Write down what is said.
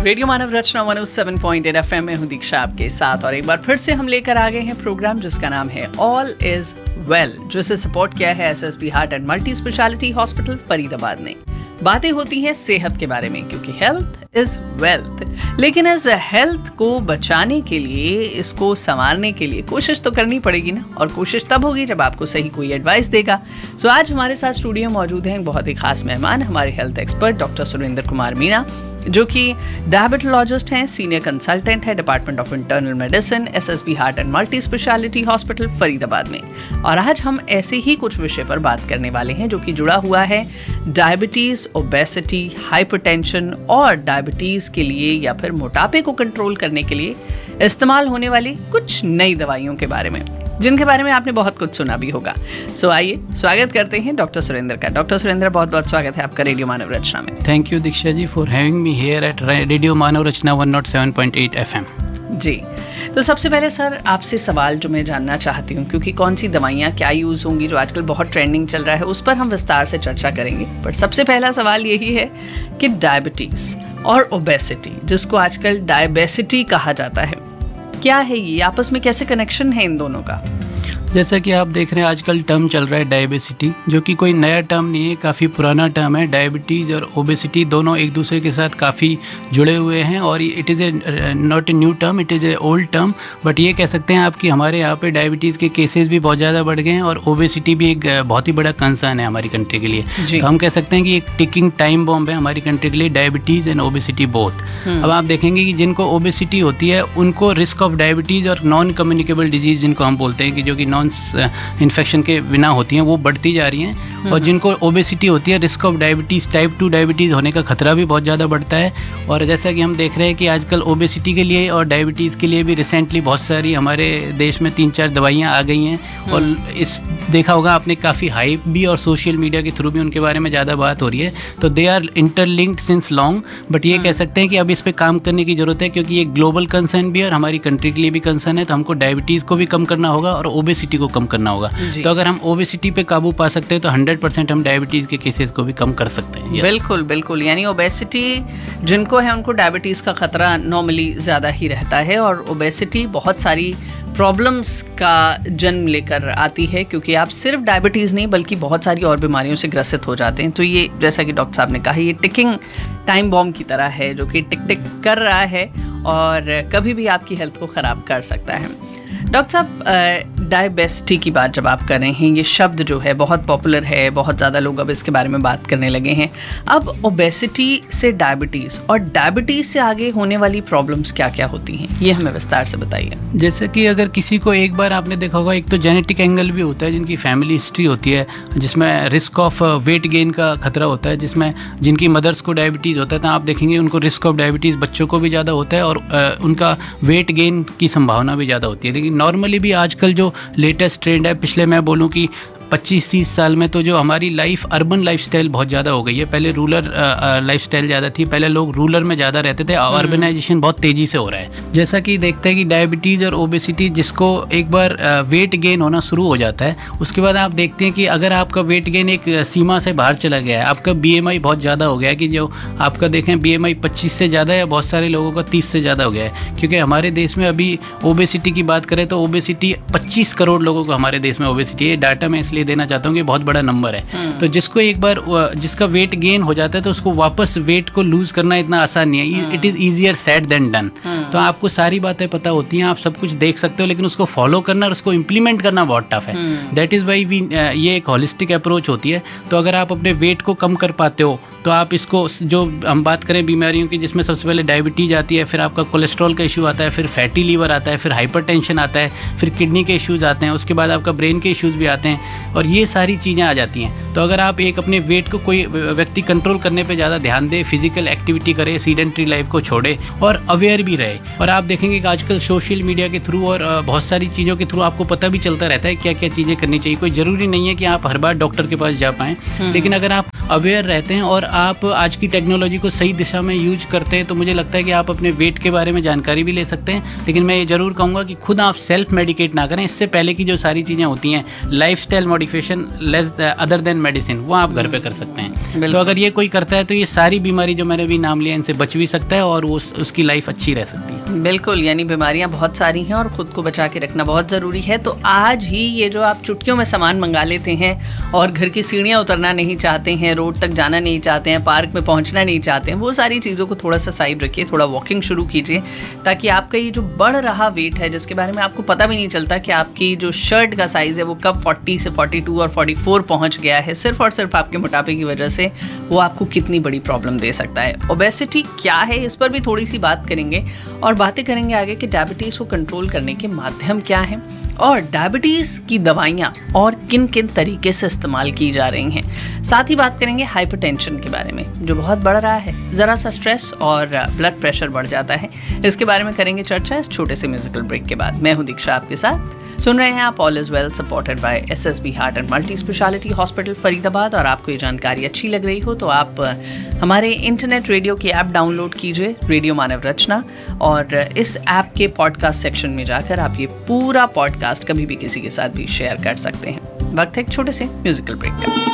Radio मानव रचना 107.8 FM में हूँ दीक्षा आपके साथ और एक बार फिर से हम लेकर आ गए हैं प्रोग्राम जिसका नाम है ऑल इज वेल, जिसे सपोर्ट किया है SSB heart and multi speciality hospital Faridabad ने। बातें होती हैं सेहत के बारे में क्योंकि हेल्थ इज वेल्थ, लेकिन इस हेल्थ को बचाने के लिए, इसको संवारने के लिए कोशिश तो करनी पड़ेगी ना, और कोशिश तब होगी जब आपको सही कोई एडवाइस देगा। सो आज हमारे साथ स्टूडियो में मौजूद हैं बहुत ही खास मेहमान, हमारे health expert doctor Surendra Kumar Meena, जो कि डायबिटोलॉजिस्ट हैं, सीनियर कंसल्टेंट है department of internal medicine, SSB heart and multi speciality hospital Faridabad में। और आज हम ऐसे ही कुछ विषय पर बात करने वाले हैं जो कि जुड़ा हुआ है डायबिटीज, ओबेसिटी, हाइपरटेंशन और डायबिटीज के लिए या फिर मोटापे को कंट्रोल करने के लिए इस्तेमाल होने वाली कुछ नई दवाइयों के बारे में, जिनके बारे में आपने बहुत कुछ सुना भी होगा। सो आइए स्वागत करते हैं डॉक्टर सुरेंद्र का। डॉक्टर सुरेंद्र, बहुत बहुत स्वागत है आपका रेडियो मानव रचना में। Thank you Diksha ji for having me here at radio Manav Rachna 107.8 FM। जी, तो सबसे पहले सर आपसे सवाल जो मैं जानना चाहती हूँ, क्योंकि कौन सी दवाइयाँ क्या यूज़ होंगी जो आजकल बहुत ट्रेंडिंग चल रहा है, उस पर हम विस्तार से चर्चा करेंगे। पर सबसे पहला सवाल यही है कि डायबिटीज़ और ओबेसिटी, जिसको आजकल डायबेसिटी कहा जाता है, क्या है ये, आपस में कैसे कनेक्शन है इन दोनों का? जैसा कि आप देख रहे हैं आजकल टर्म चल रहा है डायबिसिटी, जो कि कोई नया टर्म नहीं है, काफ़ी पुराना टर्म है। डायबिटीज़ और ओबेसिटी दोनों एक दूसरे के साथ काफ़ी जुड़े हुए हैं और it is a not a new term, it is a old term. But ये कह सकते हैं आप कि हमारे यहाँ पे डायबिटीज़ के केसेस भी बहुत ज़्यादा बढ़ गए हैं और ओबेसिटी भी एक बहुत ही बड़ा कंसर्न है हमारी कंट्री के लिए। तो हम कह सकते हैं कि एक टिकिंग टाइम बॉम्ब है हमारी कंट्री के लिए, डायबिटीज़ एंड ओबेसिटी बोथ। अब आप देखेंगे कि जिनको ओबेसिटी होती है उनको रिस्क ऑफ डायबिटीज़ और नॉन कम्युनिकेबल डिजीज़ जिनको हम बोलते हैं कि जो कि इन्फेक्शन के बिना होती हैं, वो बढ़ती जा रही हैं। और जिनको ओबेसिटी होती है, risk of diabetes, type 2 diabetes होने का खतरा भी बहुत ज़्यादा बढ़ता है। और जैसा कि हम देख रहे हैं कि आजकल ओबेसिटी के लिए और डायबिटीज़ के लिए भी रिसेंटली बहुत सारी हमारे देश में 3-4 दवाइयाँ आ गई हैं। और इस देखा होगा आपने, काफ़ी हाइप भी और सोशल मीडिया के थ्रू भी उनके बारे में ज़्यादा बात हो रही है। तो they are interlinked since long, but ये कह सकते हैं कि अब इस पर काम करने की ज़रूरत है, क्योंकि ये ग्लोबल कंसर्न भी है और हमारी कंट्री के लिए भी कंसर्न है। तो हमको डायबिटीज़ को भी कम करना होगा और ओबेसिटी को कम करना होगा। तो अगर हम ओबेसिटी पे काबू पा सकते हैं तो 100% हम डायबिटीज के केसेस को भी कम कर सकते हैं। yes. बिल्कुल बिल्कुल, यानी ओबेसिटी जिनको है उनको डायबिटीज का खतरा नॉर्मली ज़्यादा ही रहता है और ओबेसिटी बहुत सारी प्रॉब्लम्स का जन्म लेकर आती है, क्योंकि आप सिर्फ डायबिटीज़ नहीं बल्कि बहुत सारी और बीमारियों से ग्रसित हो जाते हैं। तो ये जैसा कि डॉक्टर साहब ने कहा, ये टिकिंग टाइम बॉम्ब की तरह है जो कि टिक टिक कर रहा है और कभी भी आपकी हेल्थ को ख़राब कर सकता है। डॉक्टर साहब, डायबिटी की बात जब आप कर रहे हैं, ये शब्द जो है बहुत पॉपुलर है, बहुत ज़्यादा लोग अब इसके बारे में बात करने लगे हैं। अब ओबेसिटी से डायबिटीज़ और डायबिटीज़ से आगे होने वाली प्रॉब्लम्स क्या क्या होती हैं, ये हमें विस्तार से बताइए। जैसे कि अगर किसी को एक बार आपने देखा होगा, एक तो जेनेटिक एंगल भी होता है, जिनकी फैमिली हिस्ट्री होती है, जिसमें रिस्क ऑफ वेट गेन का खतरा होता है, जिसमें जिनकी मदर्स को डायबिटीज़ होता है तो आप देखेंगे उनको रिस्क ऑफ डायबिटीज़ बच्चों को भी ज़्यादा होता है और उनका वेट गेन की संभावना भी ज़्यादा होती है। लेकिन नॉर्मली भी आजकल जो लेटेस्ट ट्रेंड है, पिछले मैं बोलूँ कि 25-30 साल में तो जो हमारी लाइफ, अर्बन लाइफस्टाइल बहुत ज़्यादा हो गई है। पहले रूरल लाइफस्टाइल ज़्यादा थी, पहले लोग रूरल में ज़्यादा रहते थे, अर्बनाइजेशन बहुत तेज़ी से हो रहा है। जैसा कि देखते हैं कि डायबिटीज़ और ओबेसिटी, जिसको एक बार वेट गेन होना शुरू हो जाता है, उसके बाद आप देखते हैं कि अगर आपका वेट गेन एक सीमा से बाहर चला गया है, आपका BMI बहुत ज़्यादा हो गया है, कि जो आपका देखें BMI 25 से ज़्यादा है, बहुत सारे लोगों का 30 से ज़्यादा हो गया है। क्योंकि हमारे देश में अभी ओबेसिटी की बात करें तो ओबेसिटी 25 करोड़ लोगों को हमारे देश में ओबेसिटी है। डाटा में इसलिए देना चाहता हूँ कि बहुत बड़ा नंबर है। तो जिसको एक बार जिसका वेट गेन हो जाता है तो उसको वापस वेट को लूज करना इतना आसान नहीं है। It is easier said then done. तो आपको सारी बातें पता होती हैं, आप सब कुछ देख सकते हो, लेकिन उसको फॉलो करना और उसको इम्प्लीमेंट करना बहुत टफ है। दैट इज वाई ये एक होलिस्टिक अप्रोच होती है। तो अगर आप अपने वेट को कम कर पाते हो तो आप इसको, जो हम बात करें बीमारियों की, जिसमें सबसे पहले डायबिटीज आती है, फिर आपका कोलेस्ट्रॉल का इशू आता है, फिर फैटी लीवर आता है, फिर हाइपरटेंशन आता है, फिर किडनी के इश्यूज आते हैं, उसके बाद आपका ब्रेन के इश्यूज भी आते हैं और ये सारी चीज़ें आ जाती हैं। तो अगर आप एक अपने वेट को, कोई व्यक्ति कंट्रोल करने पे ज़्यादा ध्यान दे, फिजिकल एक्टिविटी करे, सीडेंट्री लाइफ को छोड़े और अवेयर भी रहे। और आप देखेंगे कि आजकल सोशल मीडिया के थ्रू और बहुत सारी चीज़ों के थ्रू आपको पता भी चलता रहता है क्या क्या चीज़ें करनी चाहिए। कोई ज़रूरी नहीं है कि आप हर बार डॉक्टर के पास जा पाएँ, लेकिन अगर आप अवेयर रहते हैं और आप आज की टेक्नोलॉजी को सही दिशा में यूज करते हैं, तो मुझे लगता है कि आप अपने वेट के बारे में जानकारी भी ले सकते हैं। लेकिन मैं ये ज़रूर कहूँगा कि खुद आप सेल्फ मेडिकेट ना करें। इससे पहले की जो सारी चीज़ें होती हैं, lifestyle modification less other than medicine, वो आप घर पे कर सकते हैं। तो अगर ये कोई करता है तो ये सारी बीमारी जो मैंने अभी नाम लिया, इनसे बच भी सकता है और उसकी लाइफ अच्छी रह सकती है। बिल्कुल, यानी बीमारियां बहुत सारी हैं और खुद को बचा के रखना बहुत ज़रूरी है। तो आज ही ये जो आप चुटकियों में सामान मंगा लेते हैं और घर की सीढ़ियाँ उतरना नहीं चाहते हैं, रोड तक जाना नहीं चाहते हैं, पार्क में पहुंचना नहीं चाहते हैं, वो सारी चीज़ों को थोड़ा सा साइड रखिए, थोड़ा वॉकिंग शुरू कीजिए, ताकि आपका ये जो बढ़ रहा वेट है, जिसके बारे में आपको पता भी नहीं चलता कि आपकी जो शर्ट का साइज़ है वो कब 40 से 42 और 44 पहुंच गया है, सिर्फ और सिर्फ आपके मोटापे की वजह से, वो आपको कितनी बड़ी प्रॉब्लम दे सकता है। ओबेसिटी क्या है, इस पर भी थोड़ी सी बात करेंगे और बातें करेंगे आगे कि डायबिटीज़ को कंट्रोल करने के माध्यम क्या हैं और डायबिटीज़ की दवाइयाँ और किन किन तरीके से इस्तेमाल की जा रही हैं। साथ ही बात करेंगे हाइपरटेंशन के बारे में, जो बहुत बढ़ रहा है। ज़रा सा स्ट्रेस और ब्लड प्रेशर बढ़ जाता है, इसके बारे में करेंगे चर्चा इस छोटे से म्यूजिकल ब्रेक के बाद। मैं हूँ दीक्षा आपके साथ, सुन रहे हैं आप all is well, supported by SSB heart and multi speciality hospital Faridabad. और आपको ये जानकारी अच्छी लग रही हो तो आप हमारे इंटरनेट रेडियो की ऐप डाउनलोड कीजिए, रेडियो मानव रचना, और इस ऐप के पॉडकास्ट सेक्शन में जाकर आप ये पूरा पॉडकास्ट कभी भी किसी के साथ भी शेयर कर सकते हैं। वक्त है एक छोटे से म्यूजिकल ब्रेक का।